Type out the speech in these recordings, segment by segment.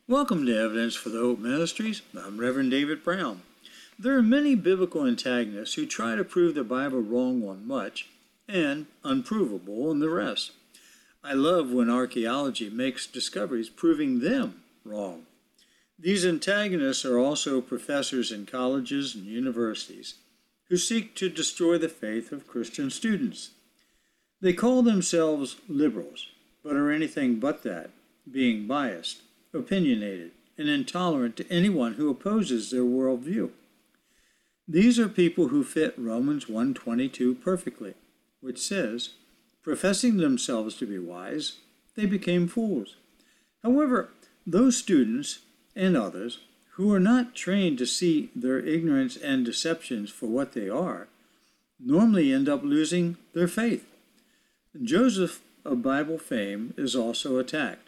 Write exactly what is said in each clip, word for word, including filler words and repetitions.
Welcome to Evidence for the Hope Ministries. I'm Reverend David Brown. There are many biblical antagonists who try to prove the Bible wrong on much and unprovable on the rest. I love when archaeology makes discoveries proving them wrong. These antagonists are also professors in colleges and universities who seek to destroy the faith of Christian students. They call themselves liberals, but are anything but that, being biased, opinionated, and intolerant to anyone who opposes their worldview. These are people who fit Romans one twenty-two perfectly, which says, professing themselves to be wise, they became fools. However, those students and others who are not trained to see their ignorance and deceptions for what they are normally end up losing their faith. Joseph of Bible fame is also attacked.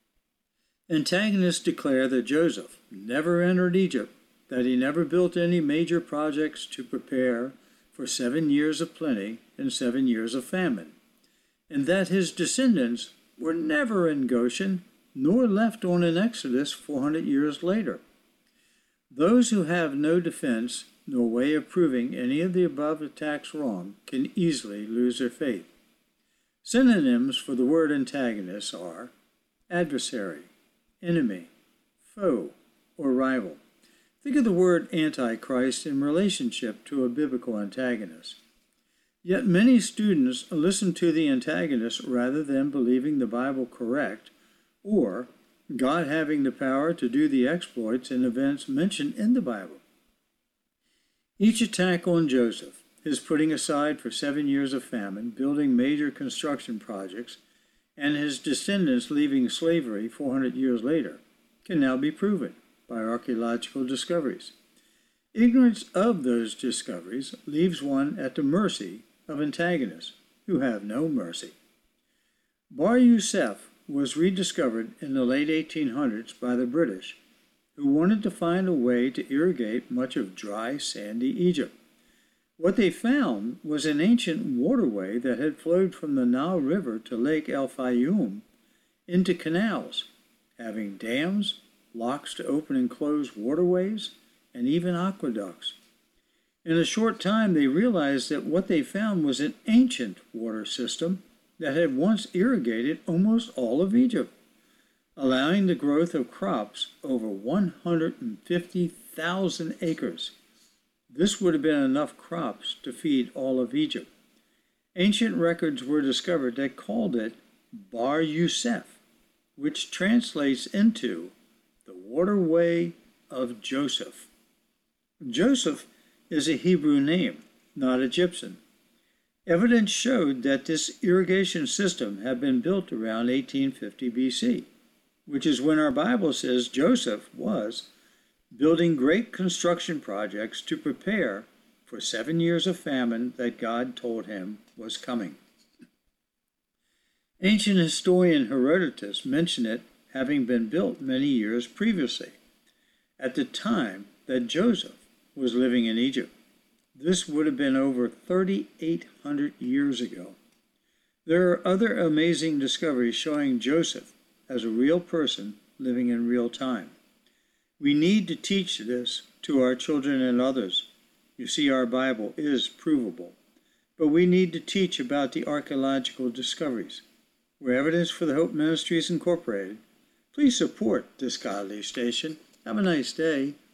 Antagonists declare that Joseph never entered Egypt, that he never built any major projects to prepare for seven years of plenty and seven years of famine, and that his descendants were never in Goshen nor left on an exodus four hundred years later. Those who have no defense nor way of proving any of the above attacks wrong can easily lose their faith. Synonyms for the word antagonist are adversary, enemy, foe, or rival. Think of the word antichrist in relationship to a biblical antagonist. Yet many students listen to the antagonist rather than believing the Bible correct or God having the power to do the exploits and events mentioned in the Bible. Each attack on Joseph, his putting aside for seven years of famine, building major construction projects, and his descendants leaving slavery four hundred years later, can now be proven by archaeological discoveries. Ignorance of those discoveries leaves one at the mercy of antagonists who have no mercy. Bar Yusuf was rediscovered in the late eighteen hundreds by the British, who wanted to find a way to irrigate much of dry, sandy Egypt. What they found was an ancient waterway that had flowed from the Nile River to Lake El Fayum into canals, having dams, locks to open and close waterways, and even aqueducts. In a short time, they realized that what they found was an ancient water system that had once irrigated almost all of Egypt, allowing the growth of crops over one hundred fifty thousand acres. This would have been enough crops to feed all of Egypt. Ancient records were discovered that called it Bar Yusuf, which translates into the waterway of Joseph. Joseph is a Hebrew name, not Egyptian. Evidence showed that this irrigation system had been built around eighteen fifty B C, which is when our Bible says Joseph was building great construction projects to prepare for seven years of famine that God told him was coming. Ancient historian Herodotus mentioned it having been built many years previously, at the time that Joseph was living in Egypt. This would have been over thirty-eight hundred years ago. There are other amazing discoveries showing Joseph as a real person living in real time. We need to teach this to our children and others. You see, our Bible is provable, but we need to teach about the archaeological discoveries. Where Evidence for the Hope Ministry is incorporated, please support this godly station. Have a nice day.